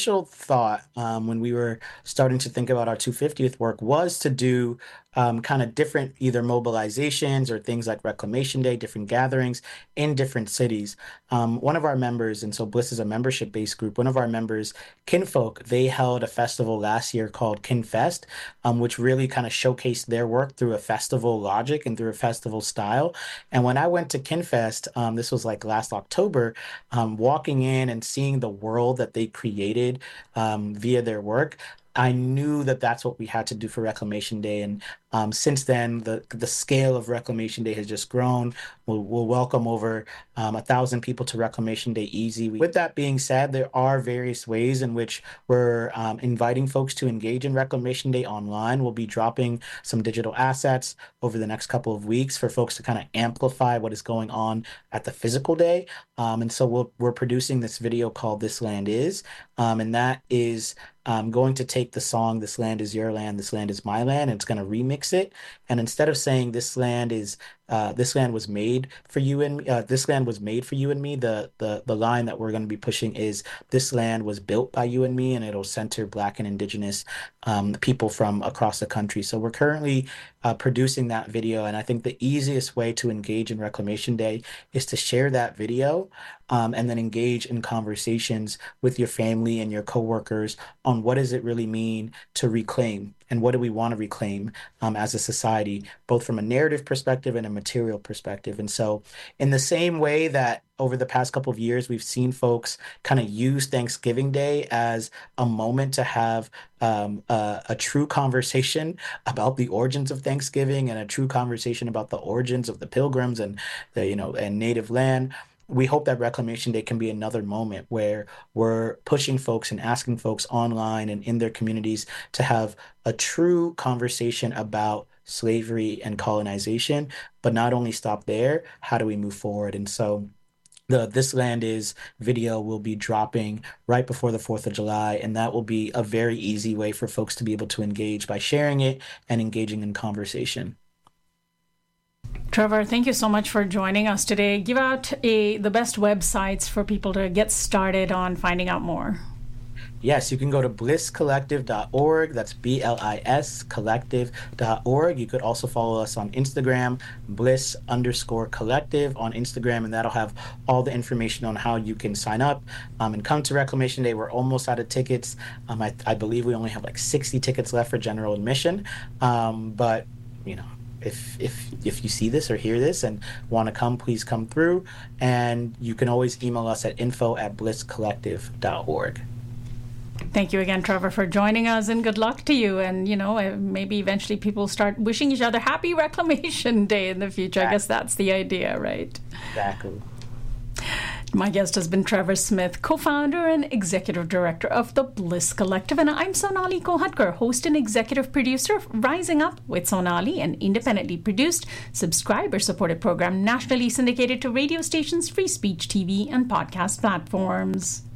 initial thought when we were starting to think about our 250th work was to do kind of different either mobilizations or things like Reclamation Day, different gatherings in different cities. One of our members, and so Bliss is a membership-based group, one of our members, Kinfolk, they held a festival last year called Kinfest, which really kind of showcased their work through a festival logic and through a festival style. And when I went to Kinfest, this was like last October, walking in and seeing the world that they created via their work, I knew that that's what we had to do for Reclamation Day. And since then, the scale of Reclamation Day has just grown. We'll welcome over 1,000 people to Reclamation Day easy. With that being said, there are various ways in which we're inviting folks to engage in Reclamation Day online. We'll be dropping some digital assets over the next couple of weeks for folks to kind of amplify what is going on at the physical day. And so we're producing this video called This Land Is, and that is going to take the song "This Land Is Your Land, This Land Is My Land," and it's going to remix it. And instead of saying this land was made for you and me, this land was made for you and me, the line that we're going to be pushing is this land was built by you and me, and it'll center Black and Indigenous people from across the country. So we're currently producing that video, and I think the easiest way to engage in Reclamation Day is to share that video and then engage in conversations with your family and your coworkers on what does it really mean to reclaim and what do we want to reclaim as a society, both from a narrative perspective and a material perspective. And so in the same way that over the past couple of years, we've seen folks kind of use Thanksgiving Day as a moment to have a true conversation about the origins of Thanksgiving and a true conversation about the origins of the Pilgrims and and native land. We hope that Reclamation Day can be another moment where we're pushing folks and asking folks online and in their communities to have a true conversation about slavery and colonization, but not only stop there, how do we move forward? And so the This Land Is video will be dropping right before the 4th of July, and that will be a very easy way for folks to be able to engage by sharing it and engaging in conversation. Trevor, thank you so much for joining us today. Give out the best websites for people to get started on finding out more. Yes, you can go to blisscollective.org. That's BLIS collective.org. You could also follow us on Instagram, bliss_collective on Instagram, and that'll have all the information on how you can sign up and come to Reclamation Day. We're almost out of tickets. I believe we only have like 60 tickets left for general admission. But, if you see this or hear this and want to come, please come through. And you can always email us at info@blisscollective.org. Thank you again, Trevor, for joining us, and good luck to you. And, maybe eventually people start wishing each other happy Reclamation Day in the future. Exactly. I guess that's the idea, right? Exactly. My guest has been Trevor Smith, co-founder and executive director of the Bliss Collective. And I'm Sonali Kohatkar, host and executive producer of Rising Up with Sonali, an independently produced, subscriber-supported program nationally syndicated to radio stations, free speech TV, and podcast platforms.